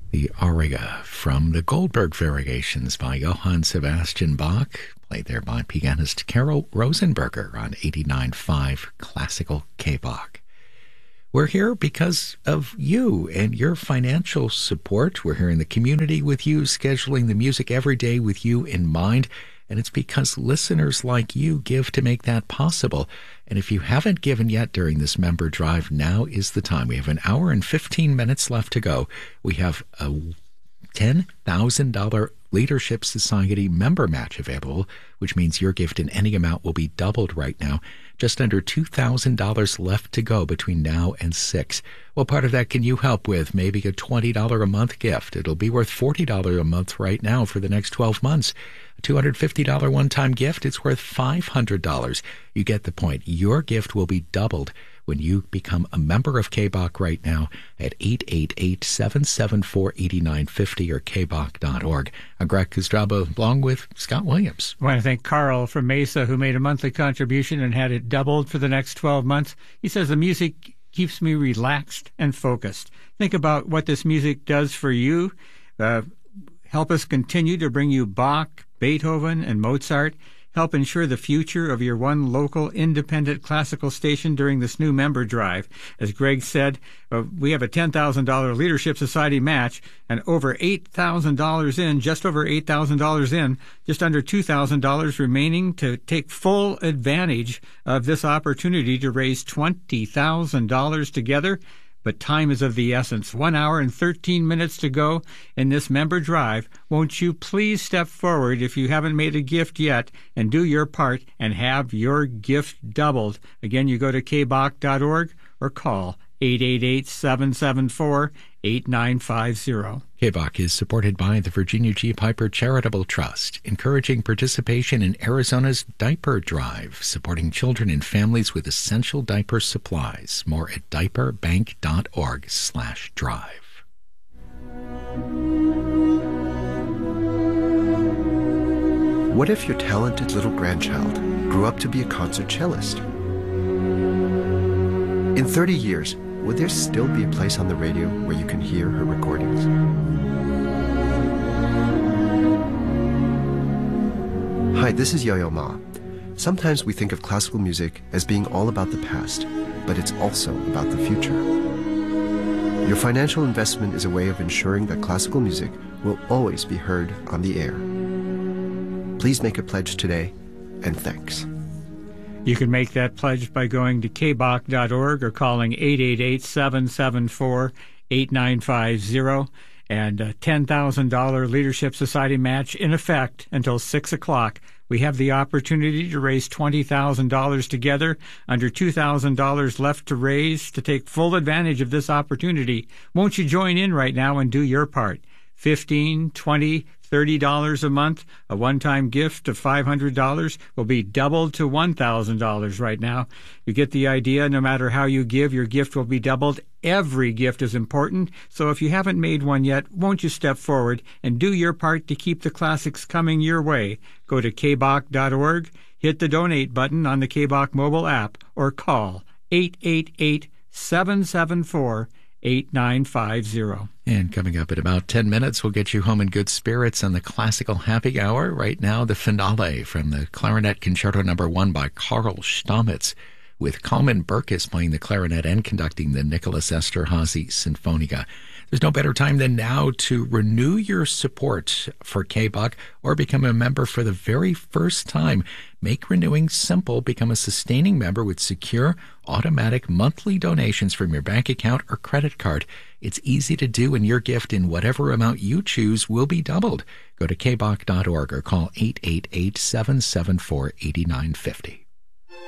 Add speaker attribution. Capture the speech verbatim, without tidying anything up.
Speaker 1: The aria from the Goldberg Variations by Johann Sebastian Bach, played there by pianist Carol Rosenberger on eighty-nine point five Classical K-Bach. We're here because of you and your financial support. We're here in the community with you, scheduling the music every day with you in mind. And it's because listeners like you give to make that possible. And if you haven't given yet during this member drive, now is the time. We have an hour and fifteen minutes left to go. We have a ten thousand dollars Leadership Society member match available, which means your gift in any amount will be doubled right now. Just under two thousand dollars left to go between now and six. What part of that can you help with? Maybe a twenty dollars a month gift. It'll be worth forty dollars a month right now for the next twelve months. A two hundred fifty dollars one-time gift, it's worth five hundred dollars. You get the point. Your gift will be doubled when you become a member of K B A C right now at eight eight eight, seven seven four, eight nine five zero or k b a c dot org. I'm Greg Kostraba along with Scott Williams.
Speaker 2: I want to thank Carl from Mesa, who made a monthly contribution and had it doubled for the next twelve months. He says the music keeps me relaxed and focused. Think about what this music does for you. Uh, help us continue to bring you Bach, Beethoven, and Mozart. Help ensure the future of your one local independent classical station during this new member drive. As Greg said, uh, we have a ten thousand dollars Leadership Society match, and over eight thousand dollars in, just over eight thousand dollars in, just under two thousand dollars remaining to take full advantage of this opportunity to raise twenty thousand dollars together. But time is of the essence. One hour and thirteen minutes to go in this member drive. Won't you please step forward if you haven't made a gift yet and do your part and have your gift doubled? Again, you go to k b a c dot org or call eight eight eight, seven seven four, eight nine five zero.
Speaker 1: K B A C is supported by the Virginia G. Piper Charitable Trust, encouraging participation in Arizona's Diaper Drive, supporting children and families with essential diaper supplies. More at diaper bank dot org slash drive.
Speaker 3: What if your talented little grandchild grew up to be a concert cellist? In thirty years, would there still be a place on the radio where you can hear her recordings? Hi, this is Yo-Yo Ma. Sometimes we think of classical music as being all about the past, but it's also about the future. Your financial investment is a way of ensuring that classical music will always be heard on the air. Please make a pledge today, and thanks.
Speaker 2: You can make that pledge by going to k b a c dot org or calling eight eight eight, seven seven four, eight nine five zero. And a ten thousand dollars Leadership Society match in effect until six o'clock. We have the opportunity to raise twenty thousand dollars together, under two thousand dollars left to raise to take full advantage of this opportunity. Won't you join in right now and do your part? fifteen, twenty, thirty dollars a month, a one-time gift of five hundred dollars will be doubled to one thousand dollars right now. You get the idea. No matter how you give, your gift will be doubled. Every gift is important, so if you haven't made one yet, won't you step forward and do your part to keep the classics coming your way? Go to k b a c dot org, hit the donate button on the K B A C mobile app, or call eight eight eight, seven seven four, eight nine five zero.
Speaker 1: And coming up in about ten minutes, we'll get you home in good spirits on the Classical Happy Hour. Right now, the finale from the Clarinet Concerto Number One by Karl Stamitz, with Kalman Burkis playing the clarinet and conducting the Nicholas Esterhazy Sinfonia. There's no better time than now to renew your support for K B A C or become a member for the very first time. Make renewing simple. Become a sustaining member with secure, automatic monthly donations from your bank account or credit card. It's easy to do, and your gift in whatever amount you choose will be doubled. Go to k b a c dot org or call eight eight eight, seven seven four, eight nine five zero.